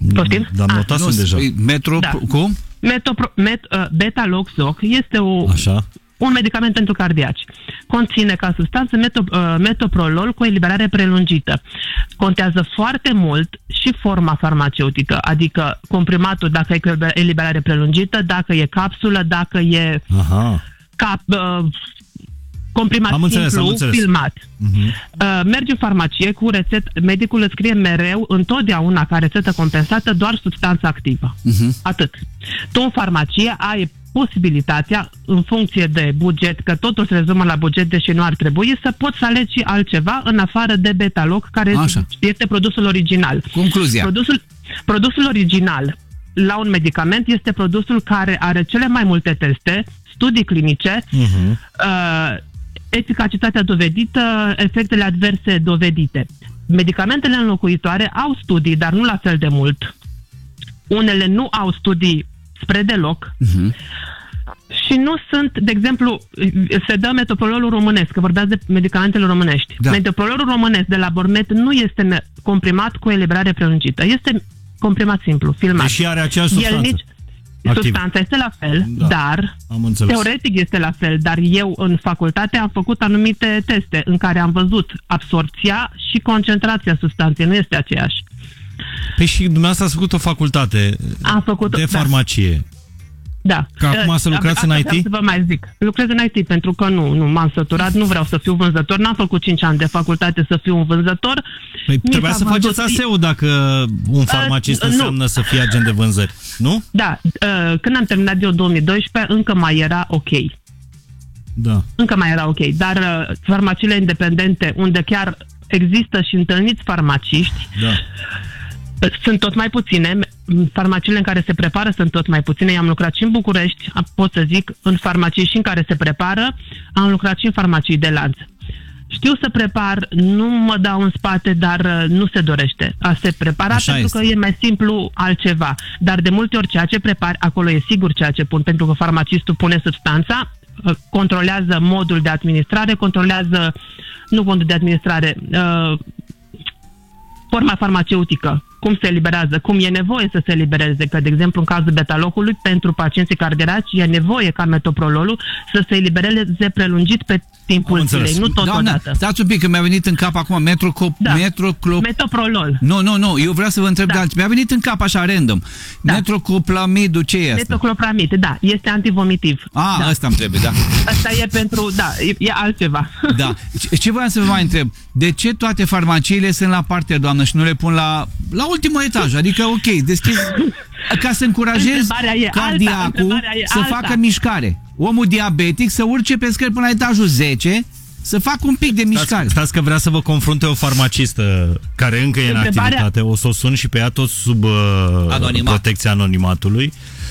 Poftim? Dar notasem deja. Cum? Betaloxoc este un medicament pentru cardiaci. Conține ca substanță metoprolol cu eliberare prelungită. Contează foarte mult și forma farmaceutică, adică comprimatul, dacă e eliberare prelungită, dacă e capsulă, dacă e comprimat simplu, filmat. Mergi în farmacie cu rețetă, medicul îți scrie mereu, întotdeauna, ca rețetă compensată, doar substanța activă. Atât. Tu în farmacie ai posibilitatea, în funcție de buget, că totul se rezumă la buget, deși nu ar trebui, să poți să alegi altceva în afară de Betaloc, care este produsul original. Concluzia. Produsul original la un medicament este produsul care are cele mai multe teste, studii clinice, eficacitatea dovedită, efectele adverse dovedite. Medicamentele înlocuitoare au studii, dar nu la fel de mult. Unele nu au studii spre deloc și nu sunt, de exemplu, se dă metoprololul românesc, că vorbeați de medicamentele românești. Metoprololul românesc de la Bormet nu este comprimat cu eliberare prelungită. Este comprimat simplu, filmat. Deși are aceeași substanță. Substanța este la fel, dar teoretic este la fel, dar eu în facultate am făcut anumite teste în care am văzut absorpția și concentrația substanței, nu este aceeași. Păi și dumneavoastră ați făcut o facultate de farmacie. Da. Că acum să lucrați în IT? Să vă mai zic. Lucrez în IT pentru că nu m-am săturat, nu vreau să fiu vânzător, n-am făcut 5 ani de facultate să fiu un vânzător. Păi trebuia să faceți ASEU dacă un farmacist înseamnă să fie agent de vânzări, nu? Da. Când am terminat eu 2012, încă mai era ok. Da. Încă mai era ok, dar farmaciile independente, unde chiar există și întâlniți farmaciști, sunt tot mai puține. Farmaciile în care se prepară sunt tot mai puține. Eu am lucrat și în București, pot să zic, în farmacii și în care se prepară. Am lucrat și în farmacii de lanț. Știu să prepar, nu mă dau în spate, dar nu se dorește a se prepara că e mai simplu altceva. Dar de multe ori ceea ce prepari, acolo e sigur ceea ce pun, pentru că farmacistul pune substanța, controlează modul de administrare, controlează, nu modul de administrare, forma farmaceutică, cum se eliberează, cum e nevoie să se elibereze, că, de exemplu, în cazul betalocului, pentru pacienții cardiaci, e nevoie ca metoprololul să se elibereze prelungit pe timpul zilei, nu totodată. Stați un pic, că mi-a venit în cap acum metoprolol. Nu, eu vreau să vă întreb de altceva. Mi-a venit în cap așa random. Metroclopramidul, ce e asta? Metoclopramid, este antivomitiv. Ăsta îmi trebuie, Asta e pentru, e altceva. Ce voiam să vă mai întreb? De ce toate farmaciile sunt la partea, doamnă, și nu le pun la ultimul etaj? Adică, deschizi ca să încurajezi cardiacul să facă mișcare. Omul diabetic să urce pe scări până la etajul 10, să facă un pic de mișcare. Stați că vrea să vă confrunte o farmacistă care încă e în activitate. O să o sun și pe ea tot sub protecția anonimatului.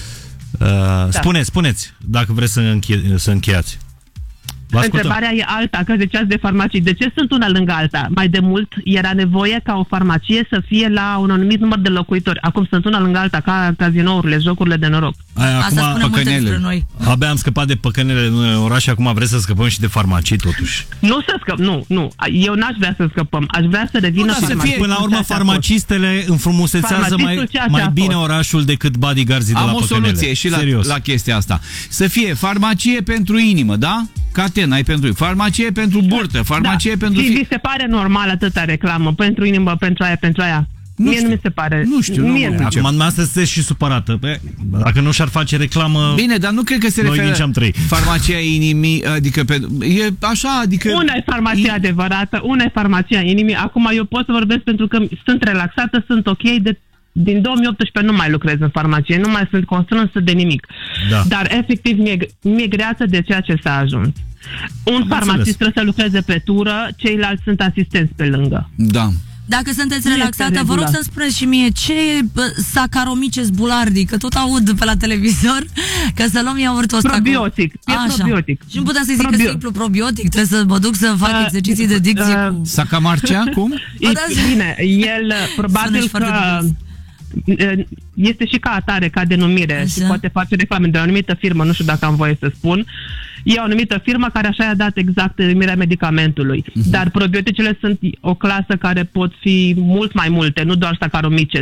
Spuneți, dacă vreți să încheiați. Întrebarea e alta, că ziceați de farmacii. De ce sunt una lângă alta? Mai de mult era nevoie ca o farmacie să fie la un anumit număr de locuitori. Acum sunt una lângă alta, ca cazinourile, jocurile de noroc. Asta spune multe despre noi. Abia am scăpat de păcănele în oraș și acum vreți să scăpăm și de farmacii, totuși. Nu. Eu n-aș vrea să scăpăm. Aș vrea să revină farmacii. Până la urmă, farmacistele înfrumusețează mai bine orașul decât bodyguards de la păcănele. Am o soluție și la chestia asta. Să fie farmacie pentru inimă, da? Catena e pentru farmacie pentru burtă, farmacie pentru... Și vi se pare normal atâta reclamă pentru inimă, pentru aia? Mie nu mi se pare. Nu știu. Acum asta sunteți și supărată. Dacă nu și-ar face reclamă... Bine, dar nu cred că se referă farmacia inimii, adică e așa, adică... Una e farmacia adevărată, una e farmacia inimii. Acum eu pot să vorbesc pentru că sunt relaxată, sunt ok, din 2018 nu mai lucrez în farmacie, nu mai sunt constrânsă de nimic. Dar efectiv mi-e greață de ceea ce s-a ajuns. Un farmacist trebuie să lucreze pe tură, ceilalți sunt asistenți pe lângă. Da. Dacă sunteți relaxată, vă rog să-mi spuneți și mie ce Saccharomyces boulardii, că tot aud pe la televizor, că să luăm iaurtul ăsta. Probiotic. Și nu putea să-i zic că simplu probiotic, trebuie să mă duc să fac exerciții de dicție cu... Sacamarcea? Cum? Bine, el probabil că este și ca atare, ca denumire. Și poate face reclame de o anumită firmă, nu știu dacă am voie să spun. E o anumită firmă care așa i-a dat exact denumirea medicamentului. Dar probioticele sunt o clasă care pot fi mult mai multe, nu doar Saccharomyces.